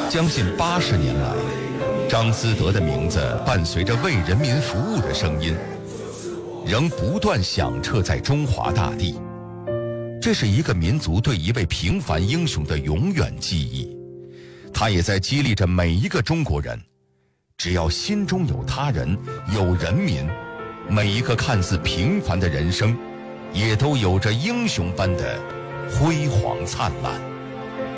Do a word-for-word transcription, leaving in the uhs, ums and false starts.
将近八十年来，张思德的名字伴随着为人民服务的声音，仍不断响彻在中华大地。这是一个民族对一位平凡英雄的永远记忆，它也在激励着每一个中国人，只要心中有他人，有人民，每一个看似平凡的人生，也都有着英雄般的辉煌灿烂。